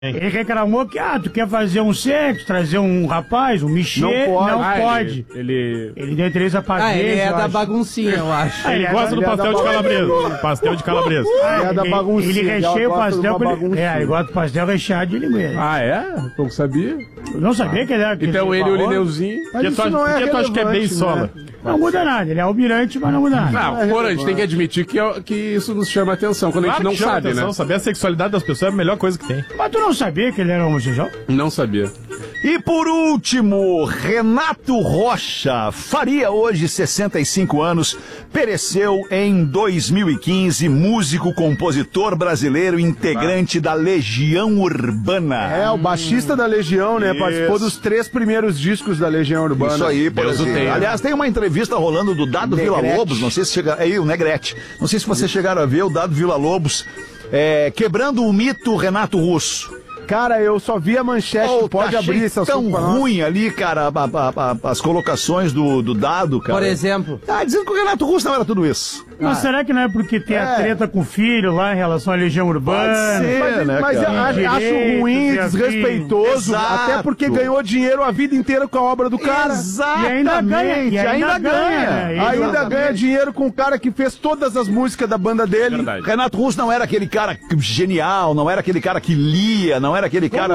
Ele reclamou que, tu quer fazer um sexo, trazer um rapaz, um Michê, não pode. Ele deu entrevista pra Gleice. Ele é da baguncinha, eu acho. Ele gosta do pastel de calabresa. Pastel de calabresa. É da baguncinha. Ele recheia o pastel. Ele gosta do pastel recheado de linguiça. Ah, é? Eu não sabia. Eu não sabia que ele era. Então ele e o Lineuzinho. Por que tu acha que é bem sola? Não muda nada, ele é almirante, mas não muda nada. Não, a gente tem que admitir que isso nos chama atenção, quando a gente não sabe, atenção, né? Saber a sexualidade das pessoas é a melhor coisa que tem. Mas tu não sabia que ele era homossexual? Não sabia. E por último, Renato Rocha faria hoje 65 anos, pereceu em 2015, músico, compositor brasileiro, integrante da Legião Urbana. O baixista da Legião, né? Participou dos 3 primeiros discos da Legião Urbana. Isso aí, por exemplo. Aliás, tem uma entrevista rolando do Dado Villa-Lobos, não sei se chegaram... o Negrete. Não sei se vocês chegaram a ver o Dado Villa-Lobos quebrando o mito Renato Russo. Cara, eu só vi a manchete, pode abrir esse assunto tão ruim ali, cara, as colocações do Dado, cara. Por exemplo. Dizendo que o Renato Russo não era tudo isso. Mas será que não é porque tem a treta com o filho lá em relação à Legião Urbana? Pode ser, mas acho ruim, desrespeitoso, Exato. até porque ganhou dinheiro a vida inteira com a obra do cara. Exatamente. E ainda ganha. Ainda ganha dinheiro com o cara que fez todas as músicas da banda dele. Verdade. Renato Russo não era aquele cara genial, não era aquele cara que lia, não era aquele cara...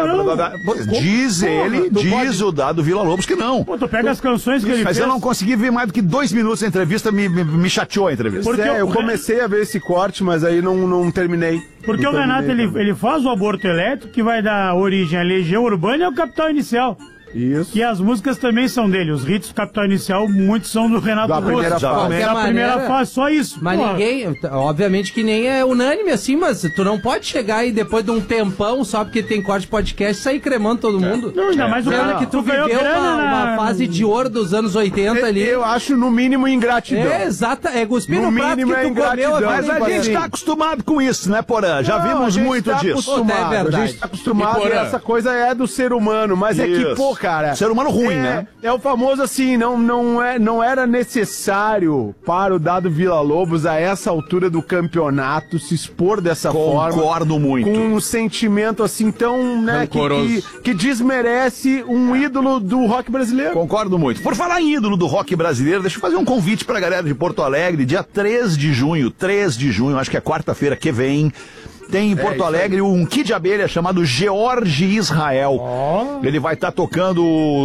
Diz o Dado Villa-Lobos que não. Pô, tu pega as canções que ele Mas fez... eu não consegui ver mais do que 2 minutos da entrevista, me chateou a entrevista. Eu comecei a ver esse corte, mas aí não terminei. Porque o Renato, ele faz o aborto elétrico, que vai dar origem à Legião Urbana e ao Capital Inicial. Isso. E as músicas também são dele. Os hits do Capital Inicial, muitos são do Renato Russo. Da primeira fase, só isso. Mas ninguém, obviamente que nem é unânime assim, mas tu não pode chegar e depois de um tempão, só porque tem corte de podcast, sair cremando todo mundo. Não, ainda mais o cara que tu viveu uma fase de ouro dos anos 80 ali. Eu acho no mínimo ingratidão. Cuspir no prato que tu comeu. Mas a gente tá acostumado com isso, né, Porã? Já vimos muito disso. A gente tá acostumado e essa coisa é do ser humano, mas é que, pô, cara... Ser humano ruim, né? É o famoso assim, não era necessário para o Dado Villa-Lobos a essa altura do campeonato se expor dessa forma. Concordo muito. Com um sentimento assim tão, né, que desmerece um ídolo do rock brasileiro. Concordo muito. Por falar em ídolo do rock brasileiro, deixa eu fazer um convite pra galera de Porto Alegre, dia 3 de junho, acho que é quarta-feira que vem. Tem em Porto Alegre um Kid de Abelha chamado George Israel. Ele vai estar tocando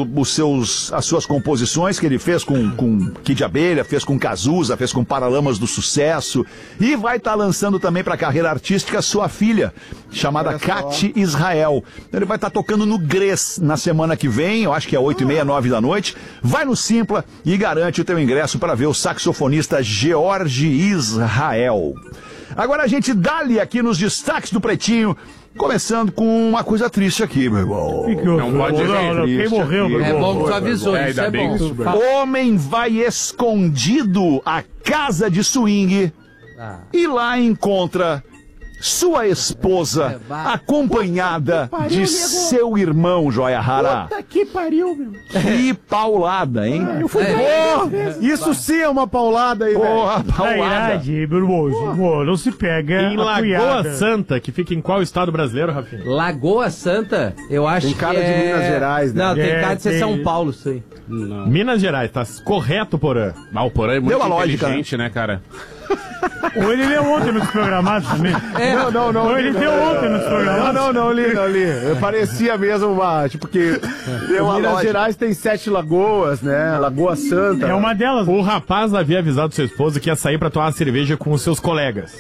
as suas composições que ele fez com Kid de Abelha, fez com Cazuza, fez com Paralamas do Sucesso. E vai estar lançando também para a carreira artística sua filha, chamada Kat Israel. Ele vai estar tocando no Gres na semana que vem, eu acho que é 8h30, 9 da noite. Vai no Simpla e garante o teu ingresso para ver o saxofonista George Israel. Agora a gente dá-lhe aqui nos destaques do Pretinho, começando com uma coisa triste aqui, meu irmão. Não pode quem morreu, meu irmão? É bom que tu avisou, isso é bom. Homem vai escondido à casa de swing e lá encontra sua esposa acompanhada de seu irmão, Joia Rara. Puta que pariu, meu. Que paulada, hein? Isso sim é uma paulada aí, Porra, Na paulada. idade, meu irmão, não se pega. Em Lagoa Santa, que fica em qual estado brasileiro, Rafinha? Lagoa Santa, eu acho que Tem cara de Minas Gerais, né? Não, tem É, cara de ser tem. São Paulo, isso aí. Minas Gerais, tá correto, Porã. O Porã é muito Deu a lógica, inteligente, né, cara? Ou ele leu ontem nos programados também. Não. Ou ele deu ontem nos programados. Não li. Parecia mesmo tipo que Minas Gerais tem 7 lagoas, né? Lagoa Santa. É uma delas. O rapaz havia avisado sua esposa que ia sair pra tomar uma cerveja com os seus colegas.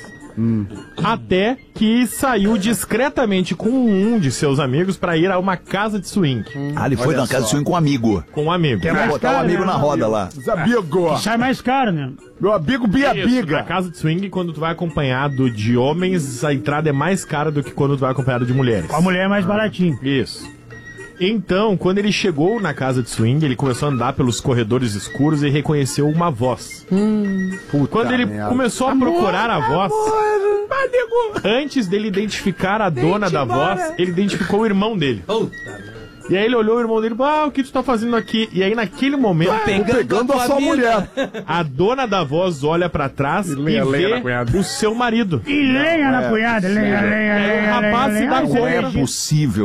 Até que saiu discretamente com um de seus amigos pra ir a uma casa de swing. Ele foi na casa de swing com um amigo. Com um amigo. Quer botar o amigo na roda lá. Amigo. Sai mais caro, né? Meu amigo Isso, na Biabiga. casa de swing, quando tu vai acompanhado de homens, a entrada é mais cara do que quando tu vai acompanhado de mulheres. A mulher é mais baratinho. Isso. Então, quando ele chegou na casa de swing, ele começou a andar pelos corredores escuros e reconheceu uma voz. Quando ele começou a procurar a voz, antes dele identificar a dona da voz, ele identificou o irmão dele. E aí ele olhou o irmão dele, o que tu tá fazendo aqui? E aí naquele momento... Pegando a sua mulher. A dona da voz olha pra trás e vê o seu marido. E lenha na cunhada, lenha. O rapaz se dá conta. É possível.